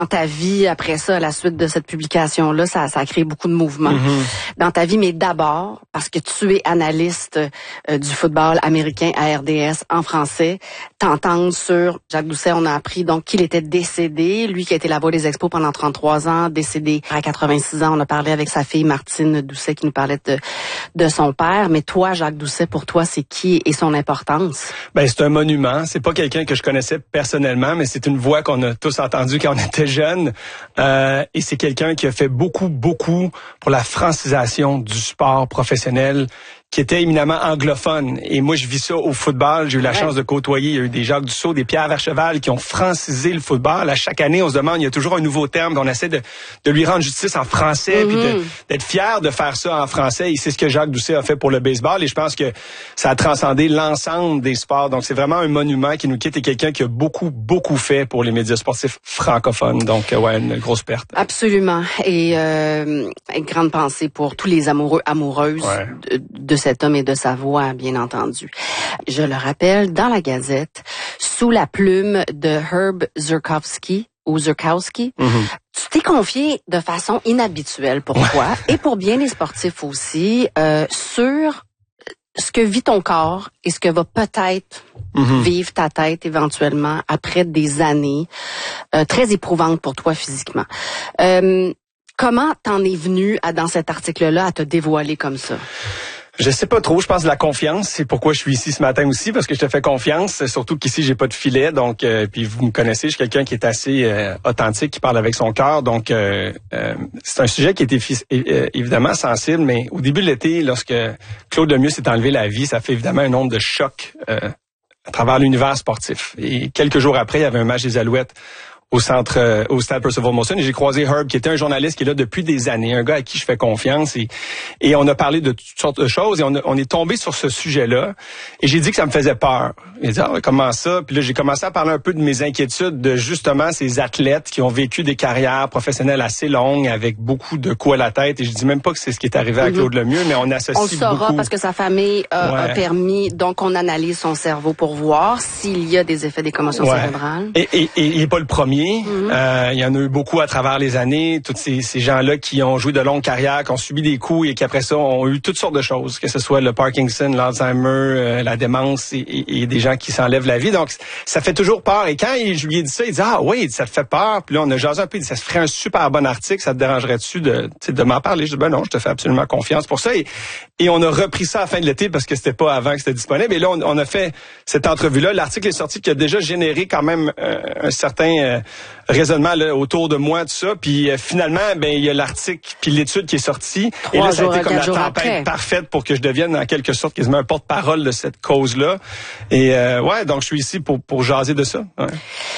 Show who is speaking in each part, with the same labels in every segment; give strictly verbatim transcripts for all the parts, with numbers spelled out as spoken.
Speaker 1: dans ta vie après ça, à la suite de cette publication-là, ça, ça a créé beaucoup de mouvements mm-hmm. dans ta vie, mais d'abord parce que tu es analyste euh, du football américain à R D S en français. T'entends sur Jacques Doucet, on a appris donc qu'il était décédé, lui qui a été la voix des Expos pendant trente-trois ans, décédé à quatre-vingt-six ans. On a parlé avec sa fille Martine Doucet qui nous parlait de, de son père. Mais toi, Jacques Doucet, pour toi, c'est qui et son importance?
Speaker 2: Ben c'est un monument. C'est pas quelqu'un que je connaissais personnellement, mais c'est une voix qu'on a tous entendue quand on était jeune. Euh, et c'est quelqu'un qui a fait beaucoup, beaucoup pour la francisation du sport professionnel, qui était éminemment anglophone. Et moi, je vis ça au football. J'ai eu la ouais. chance de côtoyer. Il y a eu des Jacques Dussault, des Pierre Vercheval qui ont francisé le football. À chaque année, on se demande, il y a toujours un nouveau terme. On essaie de, de lui rendre justice en français, mm-hmm. puis de, d'être fier de faire ça en français. Et c'est ce que Jacques Doucet a fait pour le baseball. Et je pense que ça a transcendé l'ensemble des sports. Donc, c'est vraiment un monument qui nous quitte et quelqu'un qui a beaucoup, beaucoup fait pour les médias sportifs francophones. Donc, ouais, une grosse perte.
Speaker 1: Absolument. Et euh, une grande pensée pour tous les amoureux, amoureuses ouais. de, de cet homme et de sa voix, bien entendu. Je le rappelle, dans la Gazette, sous la plume de Herb Zurkowsky, ou Zurkowsky, mm-hmm. tu t'es confié de façon inhabituelle pour toi, et pour bien les sportifs aussi, euh, sur ce que vit ton corps et ce que va peut-être mm-hmm. vivre ta tête éventuellement après des années euh, très éprouvantes pour toi physiquement. Euh, comment t'en es venu à, dans cet article-là à te dévoiler comme ça?
Speaker 2: Je sais pas trop, je pense de la confiance, c'est pourquoi je suis ici ce matin aussi, parce que je te fais confiance, surtout qu'ici j'ai pas de filet, donc euh, puis vous me connaissez, je suis quelqu'un qui est assez euh, authentique, qui parle avec son cœur, donc euh, euh, c'est un sujet qui était euh, évidemment sensible, mais au début de l'été, lorsque Claude Lemieux s'est enlevé la vie, ça fait évidemment un nombre de chocs euh, à travers l'univers sportif. Et quelques jours après, il y avait un match des Alouettes au centre, euh, au stade Percival Molson, et j'ai croisé Herb, qui était un journaliste qui est là depuis des années, un gars à qui je fais confiance, et, et on a parlé de toutes sortes de choses, et on, a, on est tombé sur ce sujet-là, et j'ai dit que ça me faisait peur. Il a dit, ah, comment ça? Puis là, j'ai commencé à parler un peu de mes inquiétudes de justement ces athlètes qui ont vécu des carrières professionnelles assez longues, avec beaucoup de coups à la tête, et je dis même pas que c'est ce qui est arrivé à Claude Lemieux, mais on associe beaucoup. On le saura
Speaker 1: beaucoup. Parce que sa famille euh, ouais. a permis, donc on analyse son cerveau pour voir s'il y a des effets des commotions ouais. cérébrales.
Speaker 2: Et, et, et il n'est pas le premier. Mm-hmm. Euh, il y en a eu beaucoup à travers les années. Tous ces, ces gens-là qui ont joué de longues carrières, qui ont subi des coups et qui après ça ont eu toutes sortes de choses, que ce soit le Parkinson, l'Alzheimer, euh, la démence et, et, et des gens qui s'enlèvent la vie. Donc, ça fait toujours peur. Et quand il, je lui ai dit ça, il dit « Ah oui, ça te fait peur. » Puis là, on a jasé un peu, il dit « Ça se ferait un super bon article, ça te dérangerait-tu de, de m'en parler? » Je dis « Ben non, je te fais absolument confiance pour ça. » Et, et on a repris ça à la fin de l'été parce que c'était pas avant que c'était disponible. Et là, on, on a fait cette entrevue-là. L'article est sorti qui a déjà généré quand même euh, un certain euh, raisonnement là, autour de moi, tout ça. Puis euh, finalement, ben il y a l'article puis l'étude qui est sortie.
Speaker 1: Trois
Speaker 2: et là, ça a été comme la tempête
Speaker 1: après.
Speaker 2: parfaite pour que je devienne en quelque sorte quasiment un porte-parole de cette cause-là. Et euh, ouais, donc je suis ici pour pour jaser de ça. Ouais.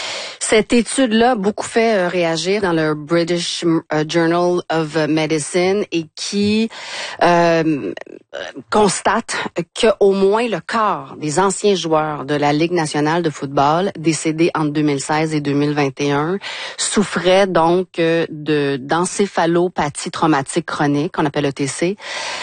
Speaker 1: Cette étude-là, beaucoup fait euh, réagir dans le British euh, Journal of Medicine et qui euh, constate qu'au moins le quart des anciens joueurs de la Ligue nationale de football décédés entre deux mille seize et deux mille vingt et un souffraient donc euh, de d'encéphalopathie traumatique chronique, qu'on appelle E T C.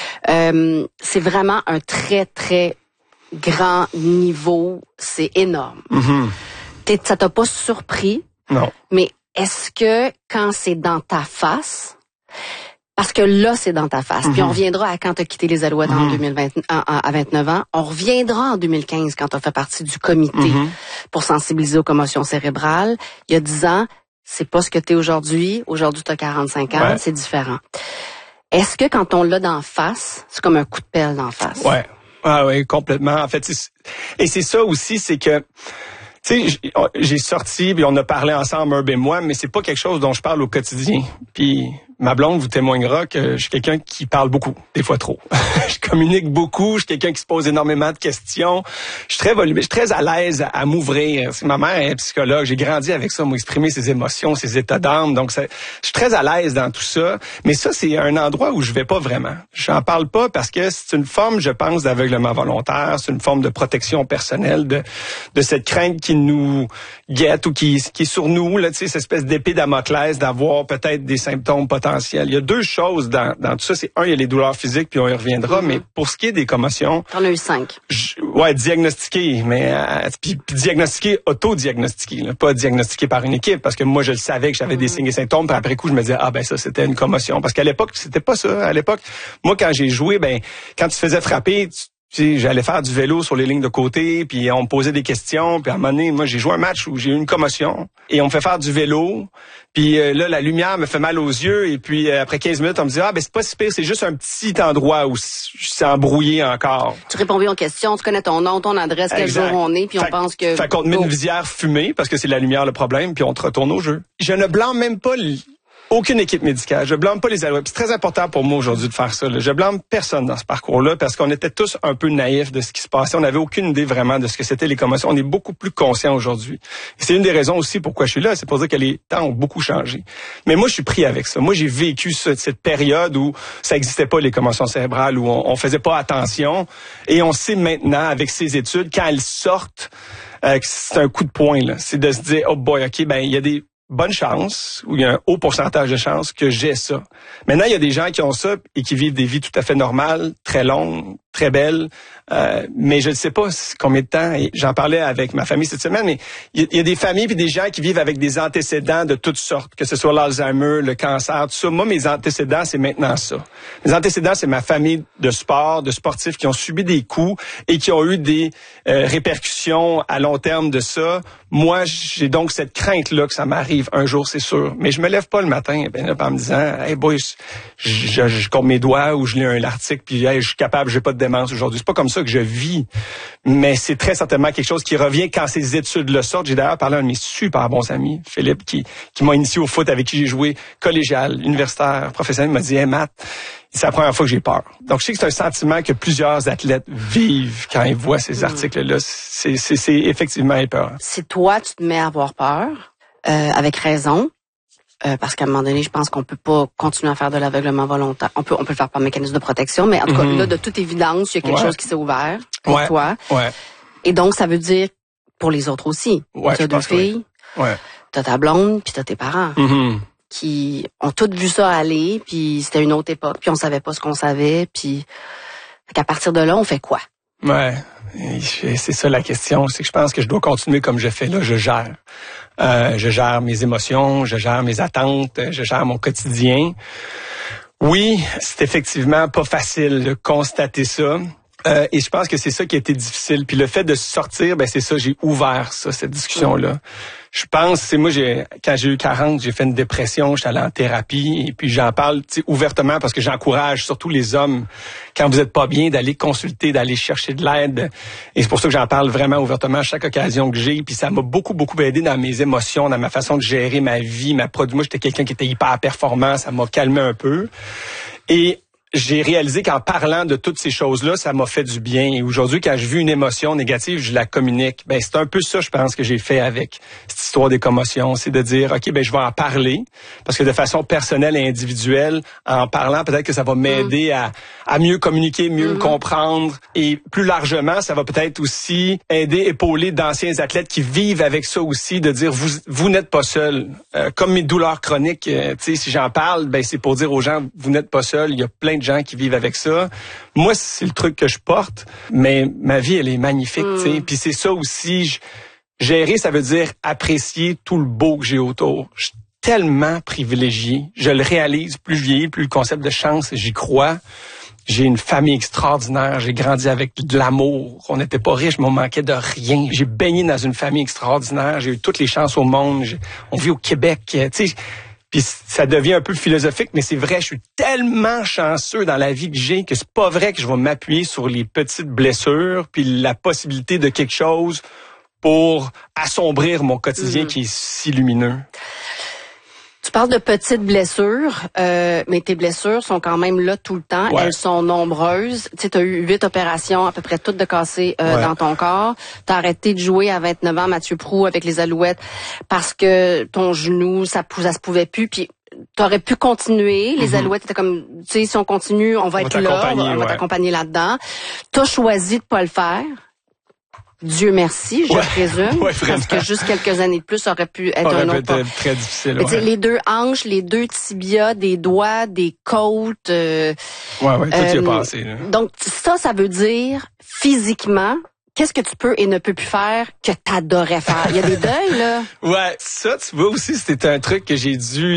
Speaker 1: Euh, c'est vraiment un très, très grand niveau. C'est énorme. Mm-hmm. Ça t'a pas surpris?
Speaker 2: Non.
Speaker 1: Mais est-ce que quand c'est dans ta face, parce que là, c'est dans ta face, mm-hmm. puis on reviendra à quand t'as quitté les Alouettes mm-hmm. en deux mille vingt, à vingt-neuf ans, on reviendra en deux mille quinze quand t'as fait partie du comité mm-hmm. pour sensibiliser aux commotions cérébrales. Il y a dix ans, c'est pas ce que t'es aujourd'hui. Aujourd'hui, t'as quarante-cinq ans, ouais. c'est différent. Est-ce que quand on l'a d'en face, c'est comme un coup de pelle d'en face?
Speaker 2: Ouais. Ah oui, complètement. En fait, c'est... et c'est ça aussi, c'est que tu sais, j'ai sorti, puis on a parlé ensemble, Herb et moi, mais c'est pas quelque chose dont je parle au quotidien. Puis ma blonde vous témoignera que je suis quelqu'un qui parle beaucoup, des fois trop. Je communique beaucoup, je suis quelqu'un qui se pose énormément de questions. Je suis très volubile, je suis très à l'aise à, à m'ouvrir. Ma mère est psychologue, j'ai grandi avec ça, m'exprimer ses émotions, ses états d'âme. Donc, ça, je suis très à l'aise dans tout ça. Mais ça, c'est un endroit où je vais pas vraiment. J'en parle pas parce que c'est une forme, je pense, d'aveuglement volontaire. C'est une forme de protection personnelle, de, de cette crainte qui nous guette ou qui, qui est sur nous, là, tu sais, cette espèce d'épée Damoclès d'avoir peut-être des symptômes potentiels potentiel. Il y a deux choses dans, dans tout ça. C'est un, il y a les douleurs physiques, puis on y reviendra. Mm-hmm. Mais pour ce qui est des commotions...
Speaker 1: T'en as eu cinq.
Speaker 2: Je, ouais, diagnostiqué, mais euh, puis, puis diagnostiqué, auto-diagnostiqué, là, pas diagnostiqué par une équipe, parce que moi, je le savais que j'avais mm-hmm. des signes et symptômes, puis après coup, je me disais, ah ben ça, c'était une commotion. Parce qu'à l'époque, c'était pas ça. À l'époque, moi, quand j'ai joué, ben quand tu te faisais frapper... Tu, Tu sais, j'allais faire du vélo sur les lignes de côté, puis on me posait des questions, puis à un moment donné, moi, j'ai joué un match où j'ai eu une commotion, et on me fait faire du vélo, puis euh, là, la lumière me fait mal aux yeux, et puis euh, après quinze minutes, on me dit « Ah, ben c'est pas si pire, c'est juste un petit endroit où c'est embrouillé encore. »
Speaker 1: Tu réponds bien aux questions, tu connais ton nom, ton adresse, quel
Speaker 2: exact.
Speaker 1: jour on est, puis on
Speaker 2: fait,
Speaker 1: pense que...
Speaker 2: Fait qu'on te met une visière fumée, parce que c'est la lumière le problème, puis on te retourne au jeu. Je ne blâme même pas... Le... Aucune équipe médicale. Je blâme pas les Alouettes. C'est très important pour moi aujourd'hui de faire ça. Là. Je blâme personne dans ce parcours-là parce qu'on était tous un peu naïfs de ce qui se passait. On n'avait aucune idée vraiment de ce que c'était les commotions. On est beaucoup plus conscients aujourd'hui. Et c'est une des raisons aussi pourquoi je suis là. C'est pour dire que les temps ont beaucoup changé. Mais moi, je suis pris avec ça. Moi, j'ai vécu ce, cette période où ça n'existait pas, les commotions cérébrales, où on, on faisait pas attention. Et on sait maintenant, avec ces études, quand elles sortent, euh, c'est un coup de poing. Là. C'est de se dire, oh boy, OK, ben il y a des bonne chance, ou il y a un haut pourcentage de chance que j'ai ça. Maintenant, il y a des gens qui ont ça et qui vivent des vies tout à fait normales, très longues, très belles, euh, mais je ne sais pas combien de temps, et j'en parlais avec ma famille cette semaine, mais il y, y a des familles et des gens qui vivent avec des antécédents de toutes sortes, que ce soit l'Alzheimer, le cancer, tout ça. Moi, mes antécédents, c'est maintenant ça. Mes antécédents, c'est ma famille de sport, de sportifs qui ont subi des coups et qui ont eu des euh, répercussions à long terme de ça. Moi, j'ai donc cette crainte-là que ça m'arrive un jour, c'est sûr. Mais je me lève pas le matin ben, là, en me disant « Hey boy, je, je, je compte mes doigts ou je lis un article puis hey, je suis capable, j'ai pas de démence aujourd'hui. » C'est pas comme ça que je vis. Mais c'est très certainement quelque chose qui revient quand ces études-le sortent. J'ai d'ailleurs parlé à un de mes super bons amis, Philippe, qui, qui m'a initié au foot, avec qui j'ai joué collégial, universitaire, professionnel. Il m'a dit « Hey Matt, c'est la première fois que j'ai peur. » Donc je sais que c'est un sentiment que plusieurs athlètes vivent quand ils voient ces articles-là. C'est, c'est, c'est effectivement épeurant.
Speaker 1: Si toi, tu te mets à avoir peur, euh, avec raison, euh, parce qu'à un moment donné, je pense qu'on peut pas continuer à faire de l'aveuglement volontaire. On peut, on peut le faire par mécanisme de protection, mais en tout mm-hmm. cas, là, de toute évidence, il y a quelque ouais. chose qui s'est ouvert pour
Speaker 2: ouais.
Speaker 1: toi.
Speaker 2: Ouais.
Speaker 1: Et donc, ça veut dire pour les autres aussi.
Speaker 2: Ouais,
Speaker 1: tu as deux filles,
Speaker 2: oui. ouais.
Speaker 1: t'as ta blonde, puis t'as tes parents.
Speaker 2: Mm-hmm.
Speaker 1: Qui ont toutes vu ça aller, puis c'était une autre époque, puis on savait pas ce qu'on savait, puis qu'à partir de là, on fait quoi?
Speaker 2: Ouais, c'est ça la question. C'est que je pense que je dois continuer comme je fais là. Je gère. Euh, je gère mes émotions, je gère mes attentes, je gère mon quotidien. Oui, c'est effectivement pas facile de constater ça. Euh, et je pense que c'est ça qui a été difficile. Puis le fait de sortir, ben c'est ça, j'ai ouvert ça, cette discussion-là. Je pense, c'est moi, j'ai quand j'ai eu quarante, j'ai fait une dépression, j'étais allé en thérapie, et puis j'en parle ouvertement parce que j'encourage surtout les hommes, quand vous êtes pas bien, d'aller consulter, d'aller chercher de l'aide. Et c'est pour ça que j'en parle vraiment ouvertement à chaque occasion que j'ai. Puis ça m'a beaucoup, beaucoup aidé dans mes émotions, dans ma façon de gérer ma vie, ma produit. Moi, j'étais quelqu'un qui était hyper performant, ça m'a calmé un peu. Et j'ai réalisé qu'en parlant de toutes ces choses-là, ça m'a fait du bien. Et aujourd'hui, quand je vis une émotion négative, je la communique. Ben, c'est un peu ça, je pense, que j'ai fait avec cette histoire des commotions. C'est de dire, OK, ben, je vais en parler. Parce que de façon personnelle et individuelle, en parlant, peut-être que ça va m'aider mmh. à, à mieux communiquer, mieux mmh. me comprendre. Et plus largement, ça va peut-être aussi aider, épauler d'anciens athlètes qui vivent avec ça aussi, de dire, vous, vous n'êtes pas seul. Euh, comme mes douleurs chroniques, euh, tu sais, si j'en parle, ben, c'est pour dire aux gens, vous n'êtes pas seul. Il y a plein de gens qui vivent avec ça. Moi, c'est le truc que je porte, mais ma vie, elle est magnifique, mm. tu sais. Puis c'est ça aussi, je, gérer, ça veut dire apprécier tout le beau que j'ai autour. Je suis tellement privilégié. Je le réalise, plus je vieillis, plus le concept de chance, j'y crois. J'ai une famille extraordinaire. J'ai grandi avec de l'amour. On n'était pas riches, mais on manquait de rien. J'ai baigné dans une famille extraordinaire. J'ai eu toutes les chances au monde. J'ai, on vit au Québec, tu sais. Puis ça devient un peu philosophique, mais c'est vrai, je suis tellement chanceux dans la vie que j'ai que c'est pas vrai que je vais m'appuyer sur les petites blessures puis la possibilité de quelque chose pour assombrir mon quotidien mmh. qui est si lumineux.
Speaker 1: Tu parles de petites blessures, euh, mais tes blessures sont quand même là tout le temps. Ouais. Elles sont nombreuses. Tu sais, tu as eu huit opérations, à peu près toutes de cassées euh, ouais. dans ton corps. Tu as arrêté de jouer à vingt-neuf ans, Mathieu Proulx, avec les Alouettes, parce que ton genou, ça, ça se pouvait plus. Puis t'aurais pu continuer. Les mm-hmm. Alouettes étaient comme, tu sais, si on continue, on va
Speaker 2: on
Speaker 1: être là, on va, on va
Speaker 2: ouais.
Speaker 1: t'accompagner là-dedans. Tu as choisi de pas le faire. Dieu merci, je
Speaker 2: ouais.
Speaker 1: présume,
Speaker 2: ouais,
Speaker 1: parce que juste quelques années de plus, ça aurait pu être
Speaker 2: aurait
Speaker 1: un autre
Speaker 2: peut être très difficile.
Speaker 1: Mais
Speaker 2: ouais.
Speaker 1: Les deux hanches, les deux tibias, des doigts, des côtes. Euh,
Speaker 2: ouais, ouais, tout
Speaker 1: euh,
Speaker 2: y a passé. Là.
Speaker 1: Donc ça, ça veut dire physiquement, qu'est-ce que tu peux et ne peux plus faire que t'adorais faire? Il y a des deuils, là.
Speaker 2: Ouais, ça, tu vois aussi, c'était un truc que j'ai dû